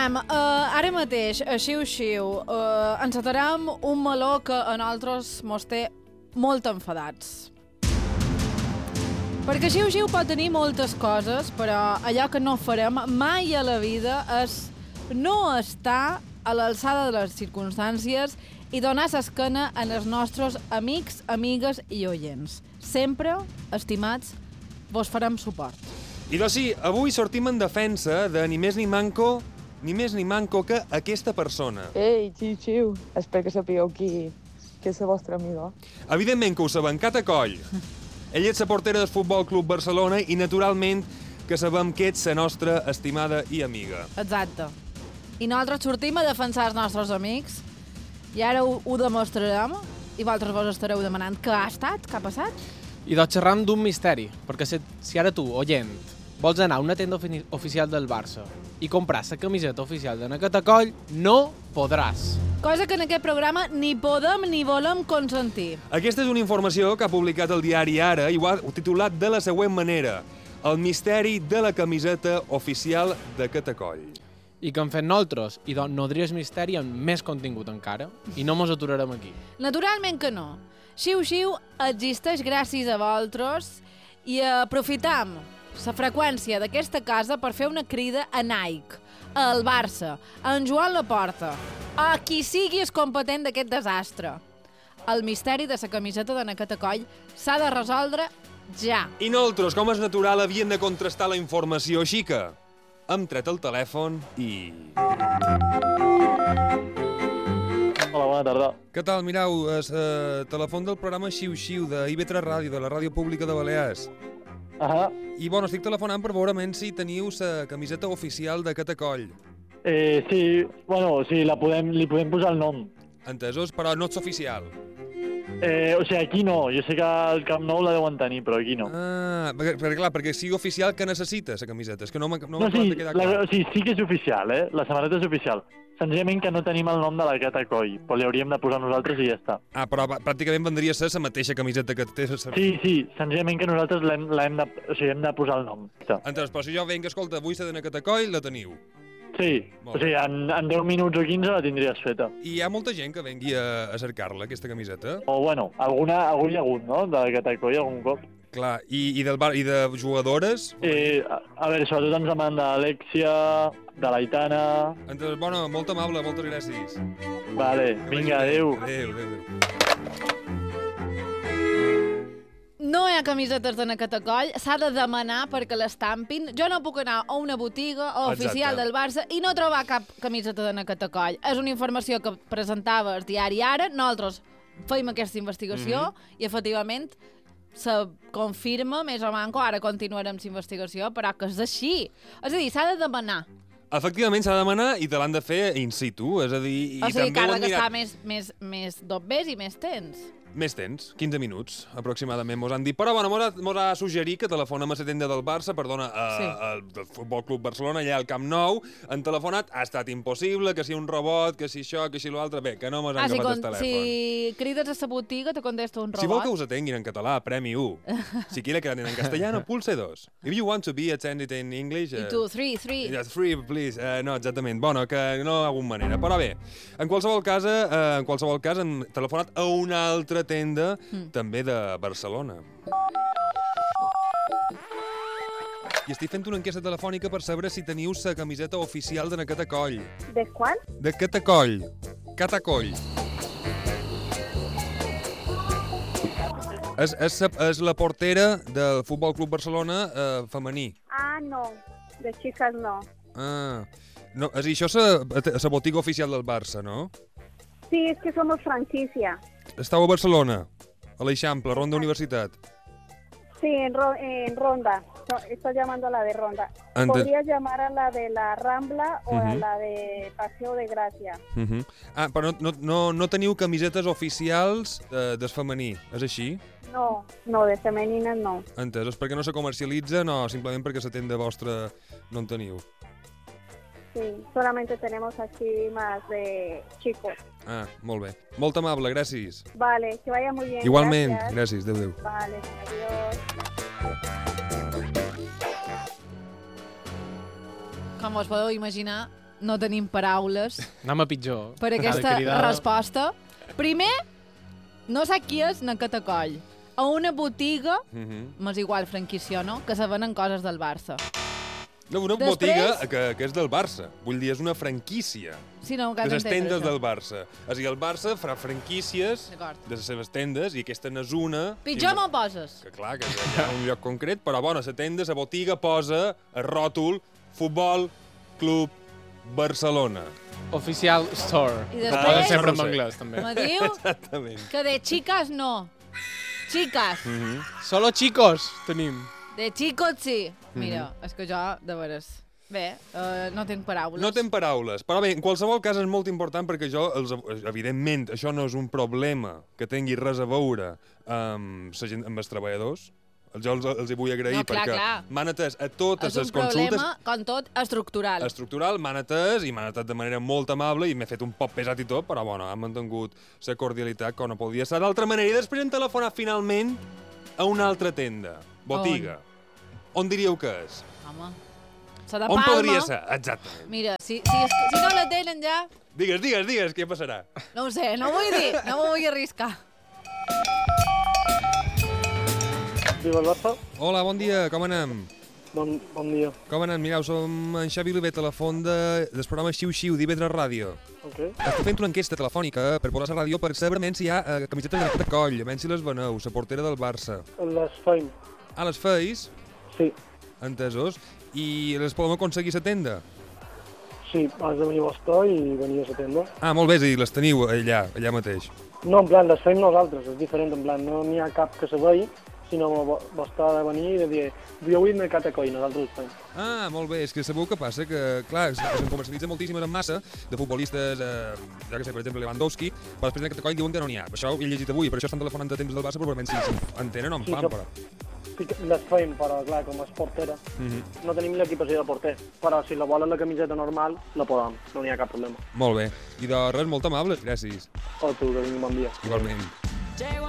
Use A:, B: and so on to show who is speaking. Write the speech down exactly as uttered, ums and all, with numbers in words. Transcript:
A: Aviam, uh, ara mateix, a xiu-xiu, uh, encetarem un meló que a nosaltres mos té molt enfadats. Perquè xiu-xiu pot tenir moltes coses, però allò que no farem mai a la vida és no estar a l'alçada de les circumstàncies i donar l'esquena als nostres amics, amigues i oients. Sempre, estimats, vos farem suport.
B: I doncs sí, avui sortim en defensa de ni més ni manco, ni més ni manco que aquesta persona.
C: Ei, xiu-xiu, espero que sapigueu qui, qui és la vostra amiga.
B: Evidentment que ho sabem, Cata Coll. Ella és la portera del Futbol Club Barcelona i, naturalment, que sabem que ets la nostra estimada i amiga.
A: Exacte. I nosaltres sortim a defensar els nostres amics i ara ho, ho demostrarem i vosaltres vos estareu demanant què ha estat, què ha passat.
D: I doncs xerram d'un misteri, perquè si, si ara tu, oient, vols anar a una tenda ofi oficial del Barça i comprar la camiseta oficial de Cata Coll, no podràs.
A: Cosa que en aquest programa ni podem ni volem consentir.
B: Aquesta és una informació que ha publicat el diari Ara i ho ha titulat de la següent manera: el misteri de la camiseta oficial de Cata Coll.
D: I que hem fet nosaltres, i doncs nodries misteri amb més contingut encara, i no mos aturarem aquí.
A: Naturalment que no. Xiu-xiu existeix gràcies a vosaltres i aprofitam la freqüència d'aquesta casa per fer una crida a Nike, al Barça, a en Joan Laporta, a qui sigui el competent d'aquest desastre. El misteri de la camiseta de Cata Coll s'ha de resoldre ja.
B: I nosaltres, com és natural, havien de contrastar la informació, així que hem tret el telèfon i...
E: Hola, bona tarda.
B: Què tal? Mireu, és el telèfon del programa Xiu-Xiu de I V tres Ràdio, de la Ràdio Pública de Balears.
E: Ahà.
B: I, bueno, estic telefonant per veure si teniu la camiseta oficial de Cata Coll.
E: Eh, sí, bueno, sí, la podem, li podem posar el nom.
B: Entesos, però no ets oficial.
E: Eh, o sigui, aquí no. Jo sé que al Camp Nou la deuen tenir, però aquí no.
B: Ah, perquè, perquè clar, perquè sigui oficial, que necessita la camiseta? És que no m'ha no
E: No, sí,
B: de quedar
E: la,
B: clar.
E: o sigui, sí que és oficial, eh? La samarreta és oficial. Senzillament que no tenim el nom de la Cata Coll, però li hauríem de posar nosaltres i ja està.
B: Ah, però pràcticament vendria a ser la mateixa camiseta que té... Sa...
E: Sí, sí, senzillament que nosaltres l'hem de, o sigui, hem de posar el nom.
B: Entesos, però si jo venc, escolta, vull ser de Cata Coll, la teniu.
E: Sí, o sigui, en, en deu minuts o quinze la tindries feta.
B: I hi ha molta gent que vengui a, a cercar-la, aquesta camiseta?
E: O, bueno, alguna, algun hi ha hagut, no?, de Cata Coll algun cop.
B: Clar, i, i, del bar, i de jugadores?
E: Eh, a, a veure, sobretot ens demanen d'Alexia, de l'Aitana...
B: Entonces, bueno, molt amable, moltes gràcies.
E: Vale, vinga, adéu.
B: Adéu, adéu, adéu.
A: No hi ha camisetes de Cata Coll, s'ha de demanar perquè l'estampin. Jo no puc anar a una botiga oficial
B: Exacte.
A: del Barça i no trobar cap camiseta de Cata Coll. És una informació que presentava el diari Ara, nosaltres feim aquesta investigació mm-hmm. i, efectivament, se confirma més o manco, ara continuarem la investigació, però que és així. És a dir, s'ha de demanar.
B: Efectivament, s'ha de demanar i te l'han de fer in situ, és a dir... I
A: O sigui,
B: també
A: que
B: ho
A: ha
B: han
A: de gastar
B: mirat...
A: més, més, més dobbers i més temps.
B: Més temps, quinze minuts, aproximadament, mos han dit. Però, bueno, mos ha, mos ha suggerit que telefonem a la tenda del Barça, perdona, a,
A: Sí.
B: al del Futbol Club Barcelona, allà al Camp Nou, han telefonat, ha estat impossible, que si un robot, que si això, que si l'altre... Bé, que no mos han
A: Ah, si,
B: agafat
A: con,
B: el telèfon.
A: si crides a la botiga, te contesta un robot.
B: Si vol que us atenguin en català, premi u. Si quiere que en castellano, pulse dos. If you want to be attended in English...
A: I
B: Uh,
A: tu, three, three.
B: yeah, three, please. Uh, no, exactament. Bueno, que no hi ha alguna manera. Però bé, en qualsevol cas, uh, en qualsevol cas hem telefonat a una altra tenda, mm. també de Barcelona. I estic fent una enquesta telefònica per saber si teniu la camiseta oficial de Cata Coll.
F: ¿De cuál?
B: De Cata Coll. Cata Coll. És, és, és la portera del Futbol Club Barcelona eh, femení.
F: Ah, no. De chicas no.
B: Ah, no, és a dir, això és la botiga oficial del Barça, no?
F: Sí, es que somos franquicia.
B: Estàu a Barcelona, a l'Eixample, Ronda Universitat.
F: Sí, en, ro en Ronda. No, estás llamando a la de Ronda.
B: Ente...
F: Podrías llamar a la de la Rambla o uh -huh. a la de Paseo de Gracia.
B: Uh -huh. Ah, però no, no, no teniu camisetes oficials de, del femení, és així?
F: No, no, de femeninas no.
B: Entesos, perquè no se comercialitza? No, simplement perquè la tenda vostra no en teniu.
F: Sí, solamente tenemos aquí más de chicos.
B: Ah, molt bé. Molt amable, gràcies.
F: Vale, que vaya muy bien.
B: Igualment,
F: gracias.
B: gràcies, adéu, adéu.
F: Vale, adiós.
A: Com us podeu imaginar, no tenim paraules
D: Anem a pitjor.
A: per aquesta resposta. Primer, no sé qui és en aquest coll. A una botiga,
B: Mm -hmm.
A: m'és igual franquícia o no, que se venen coses del Barça.
B: No, una
A: Després...
B: botiga que, que és del Barça. Vull dir, és una franquícia.
A: Sí, no,
B: De les tendes del Barça. O sigui, el Barça farà franquícies de les seves tendes i aquesta n'és una...
A: Pitjor me'l poses.
B: Que clar, que hi ha un lloc concret, però bueno, la tenda, la botiga posa el ròtol Futbol Club Barcelona.
D: Oficial Store.
A: I després...
D: Poden ser
B: no
D: en
B: sé.
D: anglès, també.
A: Me diu
B: Exactament.
A: que de chicas no. Chicas.
B: Mm -hmm.
D: Solo chicos tenim.
A: De chicos sí. Mira, és que jo, de veres... Bé, uh, no tinc paraules.
B: No tinc paraules, però bé, en qualsevol cas és molt important perquè jo, els, evidentment, això no és un problema que tingui res a veure amb, la gent, amb els treballadors. Jo els, els hi vull agrair
A: No, clar,
B: perquè
A: clar.
B: m'han atès a totes les
A: És un
B: consultes.
A: problema, com tot, estructural.
B: Estructural, m'han atès i m'han atès de manera molt amable i m'he fet un poc pesat i tot, però bueno, han mantingut la cordialitat com no podia ser d'altra manera. I després hem telefonat finalment a una altra tenda, botiga. On, On diríeu que és?
A: Home, se de
B: On
A: Palma.
B: podria ser? Exactament.
A: Mira, si, si, si no la tenen ja...
B: Digues, digues, digues, què passarà?
A: No ho sé, no ho vull dir, no m'ho vull arriscar.
E: Viva el Barça.
B: Hola, bon dia, com anem?
E: Bon, bon dia.
B: Com anem? Mireu, som en Xavi Oliver, telefon de, del programa Xiu Xiu, d'I V tres Ràdio.
E: Ok.
B: Estic fent una enquesta telefònica per posar a la ràdio per saber si hi ha eh, camisetes de coll, a si les veneu, la portera del Barça.
E: Les feim.
B: Ah, les feis?
E: Sí.
B: Entesos. I les podem aconseguir a la tenda?
E: Sí, has de venir a vostè i venir a la tenda.
B: Ah, molt bé, i les teniu allà, allà mateix.
E: No, en plan, les feim nosaltres, és diferent, en plan, no n'hi ha cap que se vegi, sinó vostè ha de venir i de dir, jo vull mercat a coi, nosaltres ho fem.
B: Ah, molt bé, és que sabeu què passa? Que, clar, se'n comercialitza moltíssimes en massa de futbolistes, eh, ja que sé, per exemple, Lewandowski, però després d'aquest coll diuen que no n'hi ha. Per això ho he llegit avui, per això estan telefonant de temps del Barça, probablement si en tenen o en
E: Sí,
B: fan,
E: que-
B: però...
E: Sí que les feim, però clar, com és portera,
B: Mhm.
E: no tenim l'equipació de porter, però si la volen la camiseta normal, la podem, no n'hi ha cap problema.
B: Molt bé. I de res, molt amables, gràcies.
E: O tu, que vingui bon dia.
B: Igualment.